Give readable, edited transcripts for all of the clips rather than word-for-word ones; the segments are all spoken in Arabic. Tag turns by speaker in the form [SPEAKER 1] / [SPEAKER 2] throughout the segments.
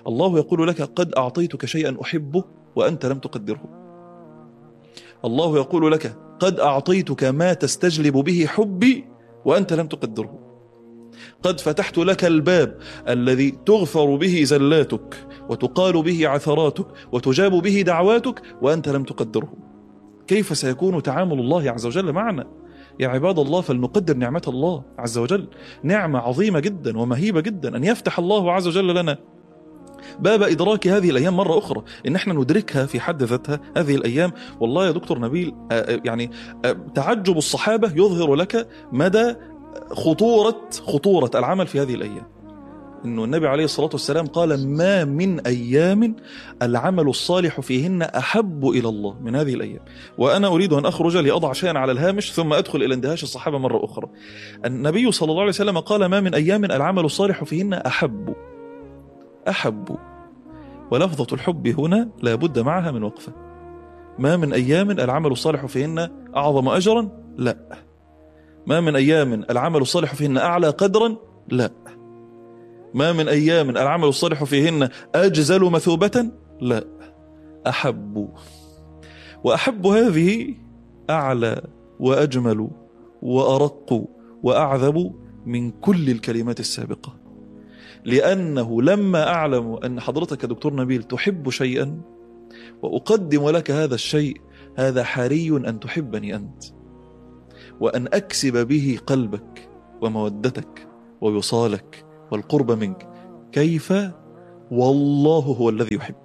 [SPEAKER 1] الله يقول لك قد أعطيتك شيئا أحبه وأنت لم تقدره. الله يقول لك قد أعطيتك ما تستجلب به حبي وأنت لم تقدره. قد فتحت لك الباب الذي تغفر به زلاتك وتقال به عثراتك وتجاب به دعواتك وأنت لم تقدره. كيف سيكون تعامل الله عز وجل معنا؟ يا عباد الله، فلنقدر نعمة الله عز وجل، نعمة عظيمة جدا ومهيبة جدا أن يفتح الله عز وجل لنا باب إدراك هذه الأيام مرة أخرى، إن احنا ندركها في حد ذاتها هذه الأيام. والله يا دكتور نبيل، يعني تعجب الصحابة يظهر لك مدى خطورة العمل في هذه الأيام. إنه النبي عليه الصلاة والسلام قال ما من أيام العمل الصالح فيهن أحب إلى الله من هذه الأيام. وأنا أريد أن أخرج لأضع شيئا على الهامش ثم أدخل إلى اندهاش الصحابة مرة أخرى. النبي صلى الله عليه وسلم قال ما من أيام العمل الصالح فيهن أحب، ولفظة الحب هنا لا بد معها من وقفة. ما من أيام العمل الصالح فيهن أعظم أجرا؟ لا. ما من أيام العمل الصالح فيهن أعلى قدرا؟ لا. ما من أيام العمل الصالح فيهن أجزل مثوبة؟ لا. أحب، وأحب هذه أعلى وأجمل وأرق وأعذب من كل الكلمات السابقة. لأنه لما أعلم أن حضرتك يا دكتور نبيل تحب شيئا وأقدم لك هذا الشيء، هذا حري أن تحبني أنت، وأن أكسب به قلبك ومودتك ووصالك والقرب منك. كيف والله هو الذي يحب؟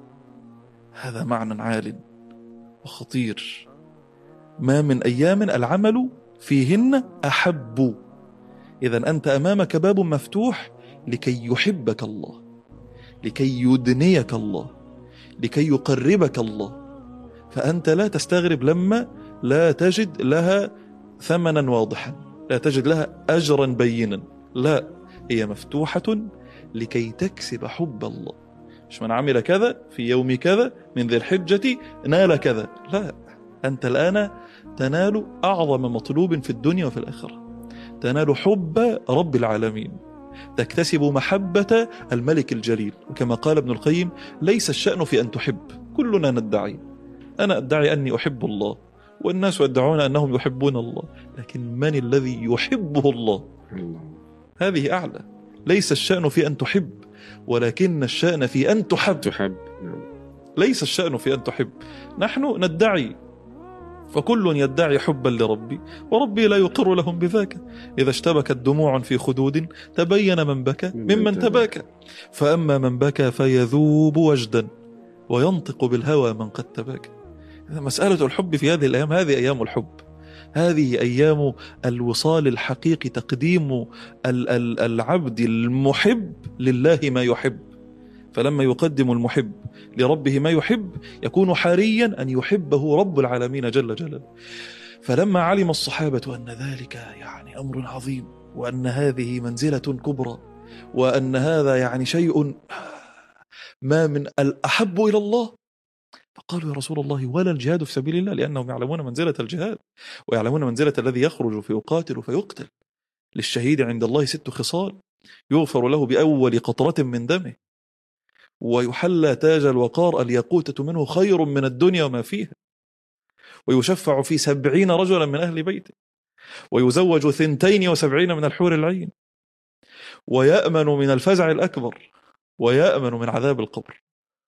[SPEAKER 1] هذا معنى عال وخطير. ما من أيام العمل فيهن أحب. إذن أنت أمامك باب مفتوح لكي يحبك الله، لكي يدنيك الله، لكي يقربك الله. فأنت لا تستغرب لما لا تجد لها ثمنا واضحا، لا تجد لها أجرا بينا. لا، هي مفتوحة لكي تكسب حب الله. مش من عمل كذا في يوم كذا من ذي الحجة نال كذا، لا، أنت الآن تنال أعظم مطلوب في الدنيا وفي الآخرة، تنال حب رب العالمين، تكتسب محبة الملك الجليل. وكما قال ابن القيم ليس الشأن في أن تحب، كلنا ندعي، أنا أدعي أني أحب الله والناس يدعون أنهم يحبون الله، لكن من الذي يحبه الله؟ هذه أعلى. ليس الشأن في أن تحب، ولكن الشأن في أن تحب. ليس الشأن في أن تحب. نحن ندعي، فكل يدعي حبا لربي وربي لا يقر لهم بذاك. إذا اشتبكت دموع في خدود تبين من بكى ممن تباكى. فأما من بكى فيذوب وجدا وينطق بالهوى من قد تباكى. مسألة الحب في هذه الأيام، هذه أيام الحب، هذه أيام الوصال الحقيقي، تقديم العبد المحب لله ما يحب. فلما يقدم المحب لربه ما يحب يكون حريا أن يحبه رب العالمين جل جلاله. فلما علم الصحابة أن ذلك يعني أمر عظيم، وأن هذه منزلة كبرى، وأن هذا يعني شيء ما من الأحب إلى الله، فقالوا يا رسول الله ولا الجهاد في سبيل الله، لأنهم يعلمون منزلة الجهاد ويعلمون منزلة الذي يخرج فيقاتل فيقتل. للشهيد عند الله 6 خصال: يغفر له بأول قطرة من دمه، ويحلى تاج الوقار الياقوتة منه خير من الدنيا وما فيها، ويشفع في 70 رجلا من أهل بيته، ويزوج 72 من الحور العين، ويأمن من الفزع الأكبر، ويأمن من عذاب القبر.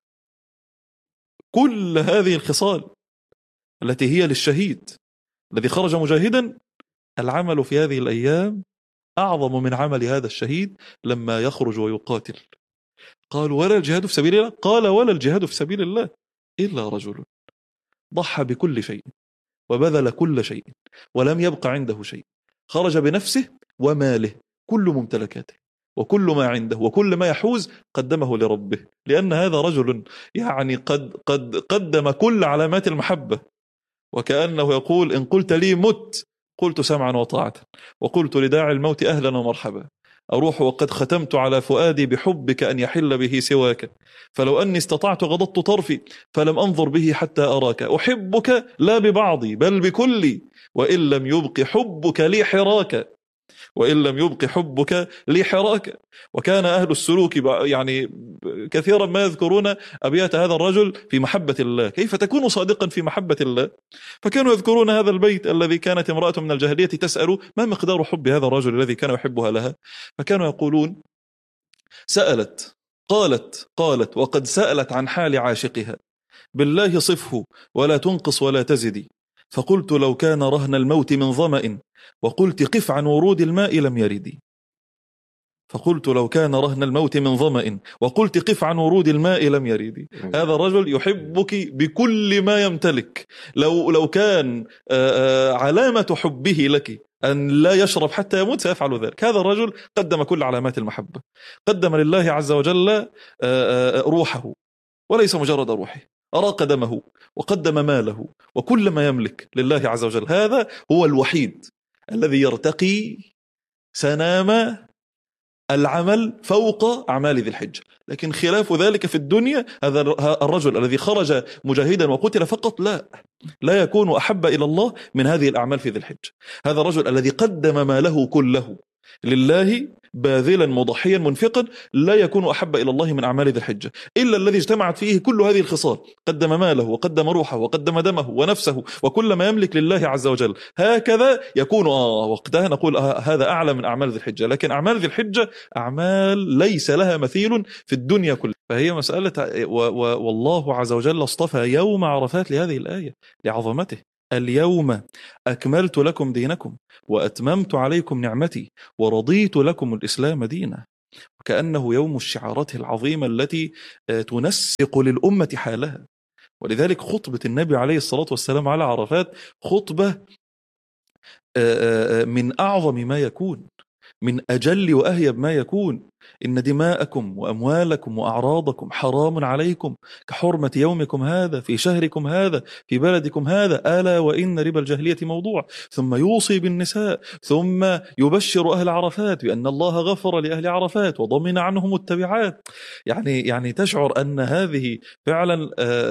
[SPEAKER 1] كل هذه الخصال التي هي للشهيد الذي خرج مجاهدا، العمل في هذه الأيام أعظم من عمل هذا الشهيد لما يخرج ويقاتل. قالوا ولا الجهاد في سبيل الله؟ قال ولا الجهاد في سبيل الله إلا رجل ضحى بكل شيء وبذل كل شيء ولم يبق عنده شيء، خرج بنفسه وماله، كل ممتلكاته وكل ما عنده وكل ما يحوز قدمه لربه، لأن هذا رجل يعني قد قدم كل علامات المحبة. وكأنه يقول إن قلت لي مت قلت سمعا وطاعة، وقلت لداعي الموت أهلا ومرحبا، أروح وقد ختمت على فؤادي بحبك أن يحل به سواك، فلو أني استطعت غضضت طرفي فلم أنظر به حتى أراك، أحبك لا ببعضي بل بكلي، وإن لم يبق حبك لي حراك. وإن لم يبق حبك لي حراك. وكان أهل السلوك يعني كثيرا ما يذكرون أبيات هذا الرجل في محبة الله، كيف تكون صادقا في محبة الله. فكانوا يذكرون هذا البيت الذي كانت امرأة من الجاهلية تسأل ما مقدار حب هذا الرجل الذي كان يحبها لها، فكانوا يقولون سألت قالت وقد سألت عن حال عاشقها، بالله صفه ولا تنقص ولا تزدي. فقلت لو كان رهن الموت من ظمأ، وقلت قف عن ورود الماء لم يردي. فقلت لو كان رهن الموت من ظمأ، وقلت قف عن ورود الماء لم يردي. هذا الرجل يحبك بكل ما يمتلك. لو كان علامة حبه لك أن لا يشرب حتى يموت سيفعل ذلك. هذا الرجل قدم كل علامات المحبة، قدم لله عز وجل روحه، وليس مجرد روحه، أراق دمه وقدم ماله وكل ما يملك لله عز وجل. هذا هو الوحيد الذي يرتقي سنام العمل فوق أعمال ذي الحجة. لكن خلاف ذلك في الدنيا، هذا الرجل الذي خرج مجاهدا وقتل فقط لا يكون أحب إلى الله من هذه الأعمال في ذي الحجة. هذا الرجل الذي قدم ماله كله لله باذلا مضحيا منفقا لا يكون أحب إلى الله من أعمال ذي الحجة إلا الذي اجتمعت فيه كل هذه الخصال، قدم ماله وقدم روحه وقدم دمه ونفسه وكل ما يملك لله عز وجل. هكذا يكون وقتها نقول هذا أعلى من أعمال ذي الحجة. لكن أعمال ذي الحجة أعمال ليس لها مثيل في الدنيا كلها. فهي مسألة والله عز وجل اصطفى يوم عرفات لهذه الآية لعظمته. اليوم أكملت لكم دينكم وأتممت عليكم نعمتي ورضيت لكم الإسلام دينا. وكأنه يوم الشعارات العظيمة التي تنسق للأمة حالها. ولذلك خطبة النبي عليه الصلاة والسلام على عرفات خطبة من أعظم ما يكون، من أجل وأهيب ما يكون. إن دماءكم وأموالكم وأعراضكم حرام عليكم كحرمة يومكم هذا في شهركم هذا في بلدكم هذا، ألا وإن ربا الجاهلية موضوع. ثم يوصي بالنساء، ثم يبشر أهل عرفات بأن الله غفر لأهل عرفات وضمن عنهم التبعات. يعني تشعر أن هذه فعلا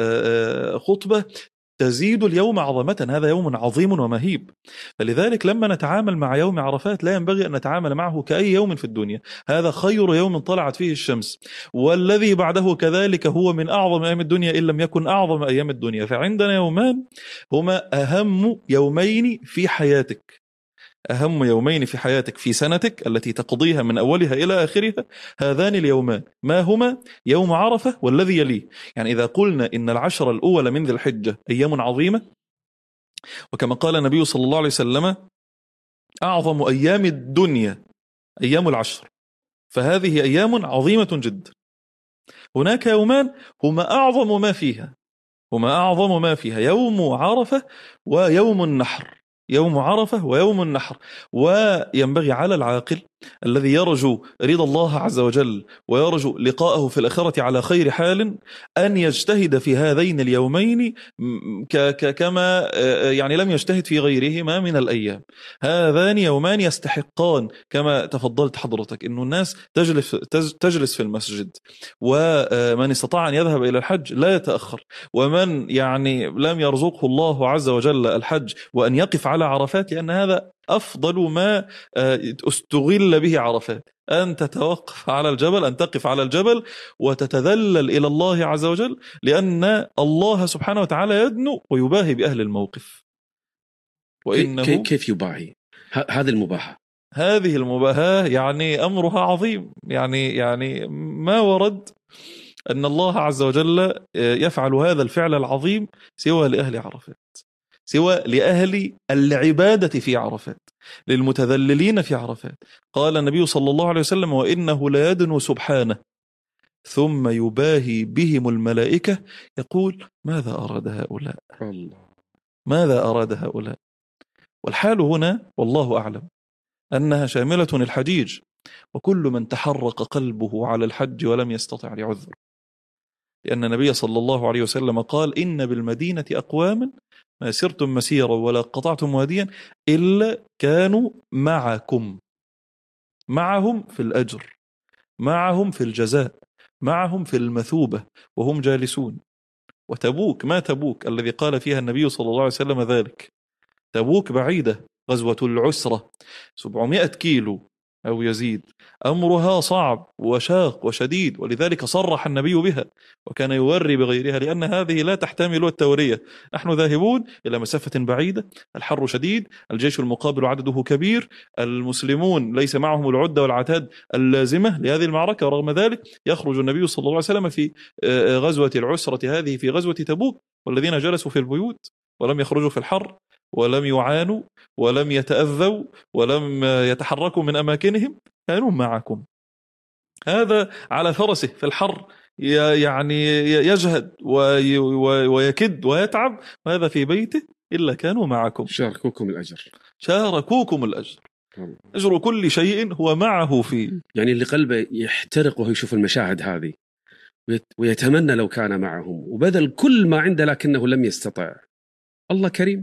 [SPEAKER 1] خطبة تزيد اليوم عظمة. هذا يوم عظيم ومهيب. فلذلك لما نتعامل مع يوم عرفات لا ينبغي أن نتعامل معه كأي يوم في الدنيا. هذا خير يوم طلعت فيه الشمس، والذي بعده كذلك هو من أعظم أيام الدنيا إن لم يكن أعظم أيام الدنيا. فعندنا يومان هما أهم يومين في حياتك، أهم يومين في حياتك في سنتك التي تقضيها من أولها إلى آخرها. هذان اليومان ما هما؟ يوم عرفة والذي يليه. يعني إذا قلنا إن العشر الأول من ذي الحجة أيام عظيمة، وكما قال النبي صلى الله عليه وسلم أعظم أيام الدنيا أيام العشر، فهذه أيام عظيمة جدا. هناك يومان هما أعظم ما فيها يوم عرفة ويوم النحر. يوم عرفة ويوم النحر. وينبغي على العاقل الذي يرجو رضا الله عز وجل ويرجو لقاءه في الآخرة على خير حال أن يجتهد في هذين اليومين كما يعني لم يجتهد في غيرهما من الأيام. هذان يومان يستحقان كما تفضلت حضرتك إنه الناس تجلس في المسجد، ومن استطاع أن يذهب إلى الحج لا يتأخر، ومن يعني لم يرزقه الله عز وجل الحج وأن يقف على عرفات، لأن هذا أفضل ما استغل به عرفات، أن تتوقف على الجبل، أن تقف على الجبل وتتذلل إلى الله عز وجل، لأن الله سبحانه وتعالى يدنو ويباهي بأهل الموقف.
[SPEAKER 2] وإنه كيف يباهي هذه المباهاة؟
[SPEAKER 1] هذه المباهاة يعني أمرها عظيم. يعني ما ورد أن الله عز وجل يفعل هذا الفعل العظيم سوى لأهل عرفات، سوى لأهل العبادة في عرفات، للمتذللين في عرفات. قال النبي صلى الله عليه وسلم وإنه لا يدنو سبحانه ثم يباهي بهم الملائكة يقول ماذا أراد هؤلاء؟ ماذا أراد هؤلاء؟ والحال هنا والله أعلم أنها شاملة الحجيج وكل من تحرق قلبه على الحج ولم يستطع لعذر، لأن النبي صلى الله عليه وسلم قال إن بالمدينة أقوام ما سرتم مسيرا ولا قطعتم واديا إلا كانوا معكم، معهم في الأجر، معهم في الجزاء، معهم في المثوبة وهم جالسون. وتبوك، ما تبوك الذي قال فيها النبي صلى الله عليه وسلم ذلك، تبوك بعيدة غزوة العسرة 700 كيلو أو يزيد، أمرها صعب وشاق وشديد، ولذلك صرح النبي بها وكان يوري بغيرها، لأن هذه لا تحتمل التورية. نحن ذاهبون إلى مسافة بعيدة، الحر شديد، الجيش المقابل عدده كبير، المسلمون ليس معهم العدة والعتاد اللازمة لهذه المعركة، ورغم ذلك يخرج النبي صلى الله عليه وسلم في غزوة العسرة هذه في غزوة تبوك، والذين جلسوا في البيوت ولم يخرجوا في الحر ولم يعانوا ولم يتأذوا ولم يتحركوا من أماكنهم كانوا معكم. هذا على فرسه في الحر يعني يجهد ويكد ويتعب، وهذا في بيته إلا كانوا معكم.
[SPEAKER 2] شاركوكم الأجر،
[SPEAKER 1] شاركوكم الأجر، أجر كل شيء هو معه فيه.
[SPEAKER 2] يعني اللي قلبه يحترق وهو يشوف المشاهد هذه ويتمنى لو كان معهم وبذل كل ما عنده لكنه لم يستطع. الله كريم.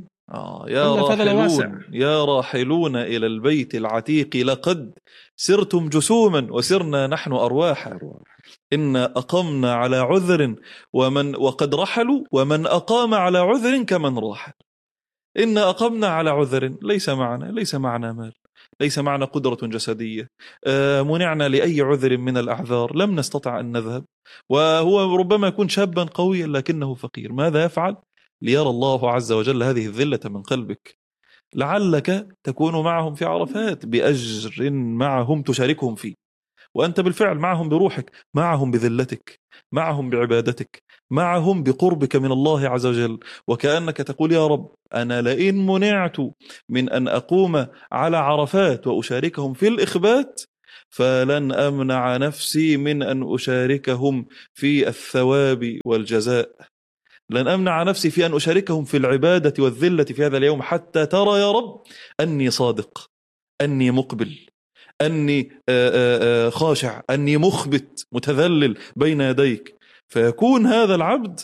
[SPEAKER 1] يا راحلون إلى البيت العتيق لقد سرتم جسوما وسرنا نحن أرواحا، إن أقمنا على عذر وقد رحلوا، ومن أقام على عذر كمن راحل. إن أقمنا على عذر، ليس معنا مال، ليس معنا قدرة جسدية، منعنا لأي عذر من الأعذار، لم نستطع أن نذهب، وهو ربما يكون شابا قويا لكنه فقير. ماذا يفعل؟ ليرى الله عز وجل هذه الذلة من قلبك، لعلك تكون معهم في عرفات بأجر معهم تشاركهم فيه، وأنت بالفعل معهم بروحك، معهم بذلتك، معهم بعبادتك، معهم بقربك من الله عز وجل، وكأنك تقول يا رب أنا لئن منعت من أن أقوم على عرفات وأشاركهم في الإخبات فلن أمنع نفسي من أن أشاركهم في الثواب والجزاء، لن أمنع نفسي في أن أشاركهم في العبادة والذلة في هذا اليوم، حتى ترى يا رب أني صادق، أني مقبل، أني خاشع، أني مخبت متذلل بين يديك. فيكون هذا العبد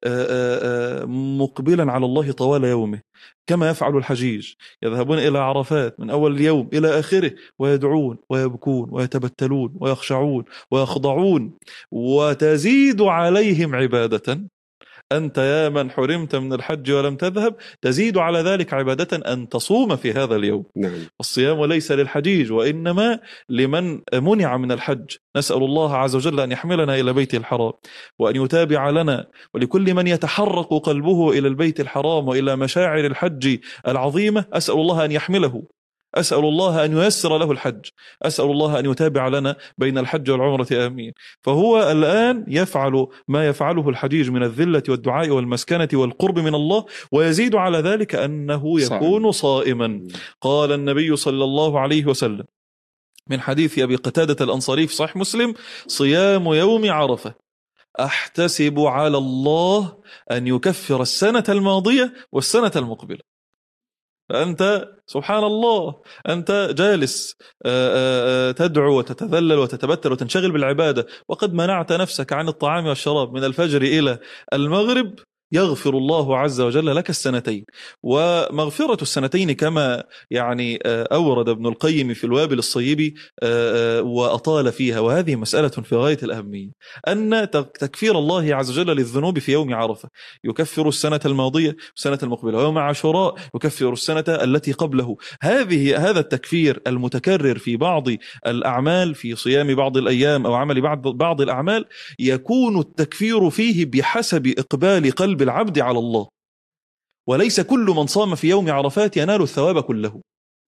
[SPEAKER 1] مقبلا على الله طوال يومه، كما يفعل الحجيج، يذهبون إلى عرفات من أول اليوم إلى آخره ويدعون ويبكون ويتبتلون ويخشعون ويخضعون، وتزيد عليهم عبادة. أنت يا من حرمت من الحج ولم تذهب، تزيد على ذلك عبادة أن تصوم في هذا اليوم. الصيام ليس للحجيج وإنما لمن منع من الحج. نسأل الله عز وجل أن يحملنا إلى بيت الحرام وأن يتابع لنا، ولكل من يتحرك قلبه إلى البيت الحرام وإلى مشاعر الحج العظيمة أسأل الله أن يحمله، أسأل الله أن ييسر له الحج، أسأل الله أن يتابع لنا بين الحج والعمرة، آمين. فهو الآن يفعل ما يفعله الحجيج من الذلة والدعاء والمسكنة والقرب من الله، ويزيد على ذلك أنه يكون صائما. قال النبي صلى الله عليه وسلم من حديث أبي قتادة الأنصاري في صحيح مسلم: صيام يوم عرفة أحتسب على الله أن يكفر السنة الماضية والسنة المقبلة. فأنت سبحان الله أنت جالس تدعو وتتذلل وتتبتل وتنشغل بالعبادة، وقد منعت نفسك عن الطعام والشراب من الفجر إلى المغرب، يغفر الله عز وجل لك السنتين. ومغفرة السنتين كما يعني أورد ابن القيم في الوابل الصيب وأطال فيها، وهذه مسألة في غاية الأهمية، أن تكفير الله عز وجل للذنوب في يوم عرفة يكفر السنة الماضية والسنة المقبلة، ويوم عاشوراء يكفر السنة التي قبله. هذا التكفير المتكرر في بعض الأعمال، في صيام بعض الأيام أو عمل بعض الأعمال، يكون التكفير فيه بحسب إقبال قلب العبد على الله، وليس كل من صام في يوم عرفات ينال الثواب كله،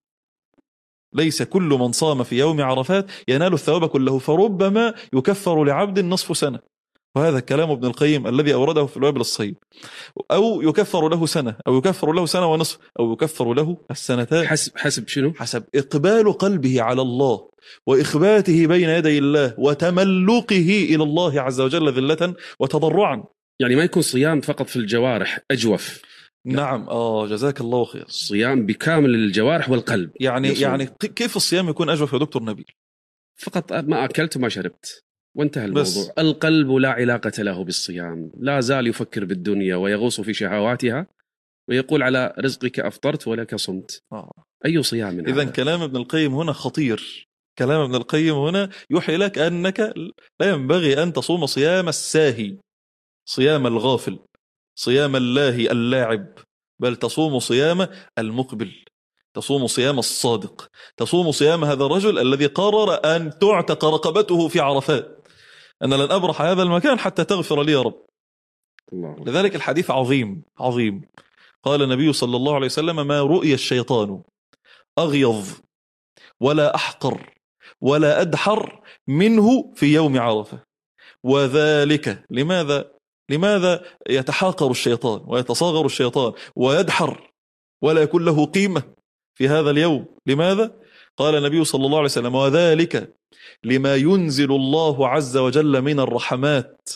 [SPEAKER 1] ليس كل من صام في يوم عرفات ينال الثواب كله، فربما يكفر لعبد نصف سنة، وهذا كلام ابن القيم الذي أورده في الوابل الصيب، أو يكفر له سنة، أو يكفر له سنة ونصف، أو يكفر له السنتين،
[SPEAKER 2] حسب شنو؟
[SPEAKER 1] حسب إقبال قلبه على الله وإخباته بين يدي الله وتملقه إلى الله عز وجل ذلة وتضرعا.
[SPEAKER 2] يعني ما يكون صيام فقط في الجوارح أجوف.
[SPEAKER 1] نعم جزاك الله خير.
[SPEAKER 2] صيام بكامل الجوارح والقلب.
[SPEAKER 1] يعني كيف الصيام يكون أجوف يا دكتور نبيل؟
[SPEAKER 2] فقط ما أكلت وما شربت وانتهى الموضوع. القلب لا علاقة له بالصيام، لا زال يفكر بالدنيا ويغوص في شهواتها ويقول على رزقك أفطرت ولك صمت. أي صيام من هذا؟
[SPEAKER 1] إذن كلام ابن القيم هنا خطير، كلام ابن القيم هنا يوحي لك أنك لا ينبغي أن تصوم صيام الساهي، صيام الغافل، صيام الله اللاعب، بل تصوم صيام المقبل، تصوم صيام الصادق، تصوم صيام هذا الرجل الذي قرر أن تعتق رقبته في عرفات، أنا لن أبرح هذا المكان حتى تغفر لي يا رب. لذلك الحديث عظيم عظيم. قال النبي صلى الله عليه وسلم: ما رؤي الشيطان أغيظ ولا أحقر ولا أدحر منه في يوم عرفة. وذلك لماذا يتحاقر الشيطان ويتصاغر الشيطان ويدحر ولا يكون له قيمة في هذا اليوم؟ لماذا؟ قال النبي صلى الله عليه وسلم: وذلك لما ينزل الله عز وجل من الرحمات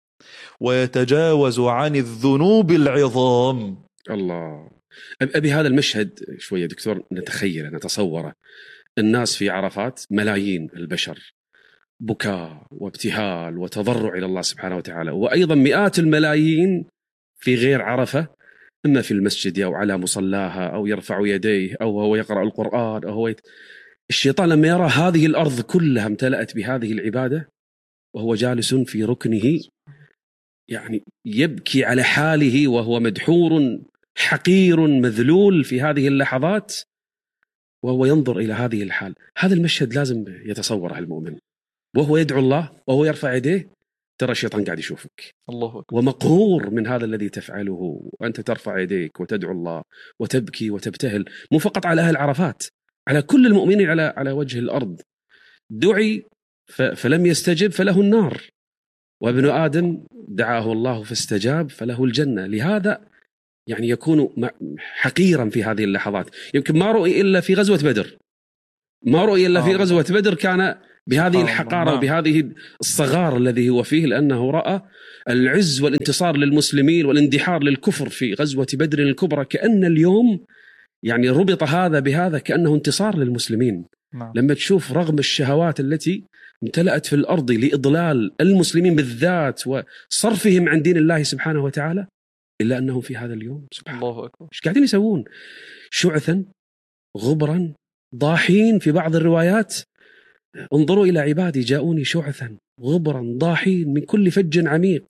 [SPEAKER 1] ويتجاوز عن الذنوب العظام.
[SPEAKER 2] الله. أبي هذا المشهد شوية دكتور نتخيله نتصوره. الناس في عرفات ملايين البشر، بكاء وابتهال وتضرع إلى الله سبحانه وتعالى، وأيضا مئات الملايين في غير عرفة، إما في المسجد أو على مصلاها أو يرفع يديه أو هو يقرأ القرآن أو هو الشيطان لما يرى هذه الأرض كلها امتلأت بهذه العبادة وهو جالس في ركنه، يعني يبكي على حاله وهو مدحور حقير مذلول في هذه اللحظات وهو ينظر إلى هذه الحال. هذا المشهد لازم يتصوره المؤمن وهو يدعو الله وهو يرفع يديه، ترى الشيطان قاعد يشوفك
[SPEAKER 1] الله أكبر.
[SPEAKER 2] ومقهور من هذا الذي تفعله، وأنت ترفع يديك وتدعو الله وتبكي وتبتهل، مو فقط على أهل عرفات، على كل المؤمنين على وجه الأرض. دعي فلم يستجب فله النار، وابن آدم دعاه الله فاستجاب فله الجنة. لهذا يعني يكون حقيرا في هذه اللحظات. يمكن ما رؤي إلا في غزوة بدر، ما رؤي إلا في غزوة بدر كان بهذه الحقارة وبهذه الصغار الذي هو فيه، لأنه رأى العز والانتصار للمسلمين والاندحار للكفر في غزوة بدر الكبرى. كأن اليوم يعني ربط هذا بهذا كأنه انتصار للمسلمين. لما تشوف رغم الشهوات التي امتلأت في الأرض لإضلال المسلمين بالذات وصرفهم عن دين الله سبحانه وتعالى، إلا أنهم في هذا اليوم سبحان الله أكبر إيش قاعدين يسوون؟ شعثا غبرا ضاحين. في بعض الروايات: انظروا إلى عبادي جاءوني شعثا غبرا ضاحين من كل فج عميق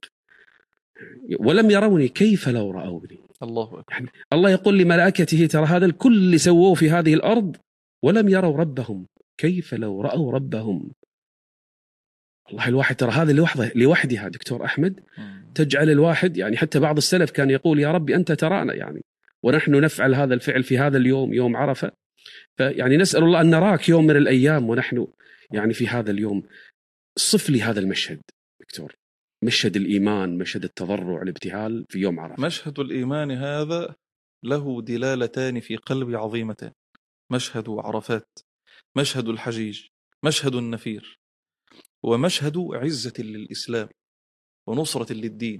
[SPEAKER 2] ولم يروني كيف لو رأوني. الله أكبر. يعني الله يقول لملائكته: ترى هذا الكل اللي سووه في هذه الأرض ولم يروا ربهم، كيف لو رأوا ربهم. والله الواحد ترى هذه لوحدها دكتور أحمد تجعل الواحد، يعني حتى بعض السلف كان يقول: يا ربي أنت ترانا يعني ونحن نفعل هذا الفعل في هذا اليوم يوم عرفة، فيعني نسأل الله أن نراك يوم من الأيام ونحن يعني في هذا اليوم. صف لي هذا المشهد دكتور، مشهد الإيمان، مشهد التضرع الابتهال في يوم عرفة.
[SPEAKER 1] مشهد الإيمان هذا له دلالتان في قلبي عظيمتان: مشهد عرفات، مشهد الحجيج، مشهد النفير، ومشهد عزة للإسلام ونصرة للدين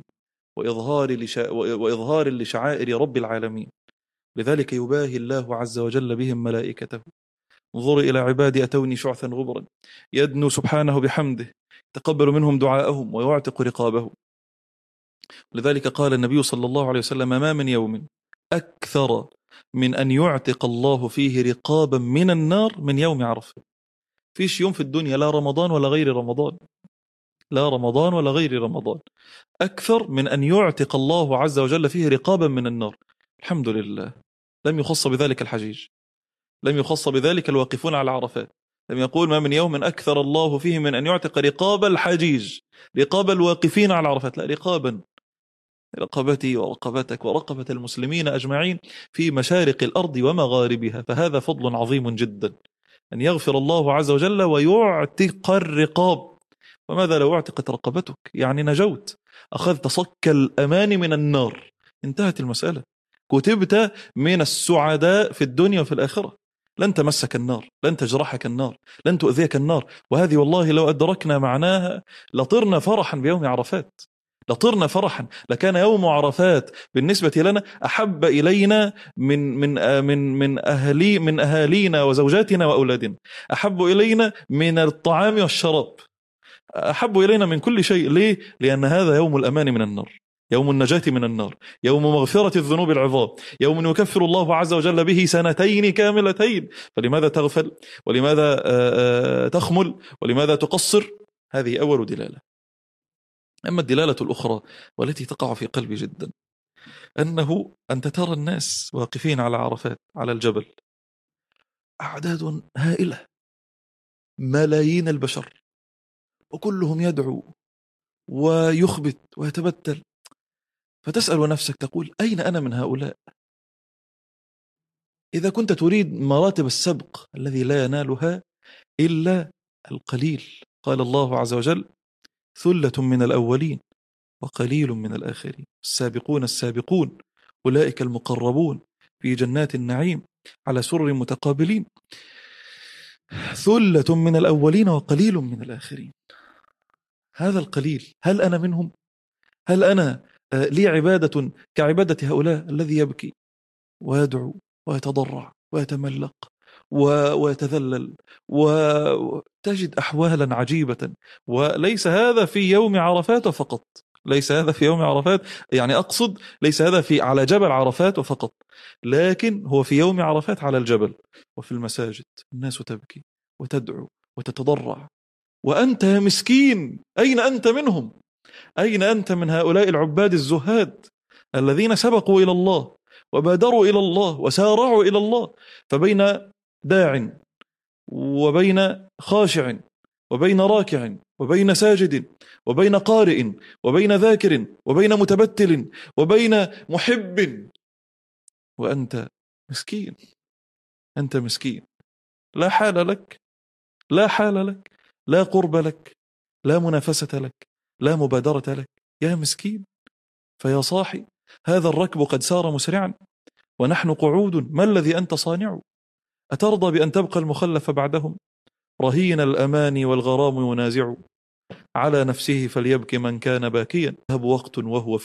[SPEAKER 1] وإظهار لشعائر رب العالمين. لذلك يباهي الله عز وجل بهم ملائكته: انظروا إلى عبادي أتوني شعثا غبرا، يدنو سبحانه بحمده، تقبل منهم دعاءهم ويعتق رقابهم. لذلك قال النبي صلى الله عليه وسلم: ما من يوم أكثر من أن يعتق الله فيه رقابا من النار من يوم عرفة. فيش يوم في الدنيا، لا رمضان ولا غير رمضان، لا رمضان ولا غير رمضان، أكثر من أن يعتق الله عز وجل فيه رقابا من النار. الحمد لله لم يخص بذلك الحجيج، لم يخص بذلك الواقفون على عرفات، لم يقول ما من يوم أكثر الله فيه من أن يعتق رقاب الحجيج، رقاب الواقفين على عرفات، لا، رقابا، رقبتي ورقبتك ورقبة المسلمين أجمعين في مشارق الأرض ومغاربها. فهذا فضل عظيم جدا أن يغفر الله عز وجل ويعتق الرقاب. وماذا لو اعتقت رقبتك؟ يعني نجوت، أخذت صك الأمان من النار، انتهت المسألة، كتبت من السعداء في الدنيا وفي الآخرة. لن تمسك النار، لن تجرحك النار، لن تؤذيك النار. وهذه والله لو أدركنا معناها لطرنا فرحا بيوم عرفات، لطرنا فرحا، لكان يوم عرفات بالنسبة لنا أحب إلينا من أهالينا وزوجاتنا وأولادنا، أحب إلينا من الطعام والشراب، أحب إلينا من كل شيء. ليه؟ لأن هذا يوم الأمان من النار، يوم النجاة من النار، يوم مغفرة الذنوب العظام، يوم يكفر الله عز وجل به سنتين كاملتين. فلماذا تغفل؟ ولماذا تخمل؟ ولماذا تقصر؟ هذه أول دلالة. أما الدلالة الأخرى والتي تقع في قلبي جدا، أنت ترى الناس واقفين على عرفات على الجبل، أعداد هائلة، ملايين البشر، وكلهم يدعو ويخبت ويتبتل. فتسأل نفسك تقول أين أنا من هؤلاء؟ إذا كنت تريد مراتب السبق الذي لا ينالها إلا القليل، قال الله عز وجل: ثلة من الأولين وقليل من الآخرين، السابقون السابقون أولئك المقربون في جنات النعيم على سرر متقابلين. ثلة من الأولين وقليل من الآخرين. هذا القليل هل أنا منهم؟ هل أنا لي عبادة كعبادة هؤلاء الذي يبكي ويدعو ويتضرع ويتملق ويتذلل وتجد أحوالا عجيبة؟ وليس هذا في يوم عرفات فقط، ليس هذا في يوم عرفات، يعني أقصد ليس هذا في على جبل عرفات فقط، لكن هو في يوم عرفات على الجبل وفي المساجد الناس تبكي وتدعو وتتضرع، وأنت يا مسكين أين أنت منهم؟ أين أنت من هؤلاء العباد الزهاد الذين سبقوا إلى الله وبادروا إلى الله وسارعوا إلى الله؟ فبين داع وبين خاشع وبين راكع وبين ساجد وبين قارئ وبين ذاكر وبين متبتل وبين محب، وأنت مسكين، أنت مسكين، لا حال لك، لا حال لك، لا قرب لك، لا منافسة لك، لا مبادرة لك، يا مسكين. فيا صاحي، هذا الركب قد سار مسرعا ونحن قعود، ما الذي أنت صانع؟ أترضى بأن تبقى المخلف بعدهم؟ رهين الأماني والغرام ينازع، على نفسه فليبكي من كان باكيا، ذهب وقت وهو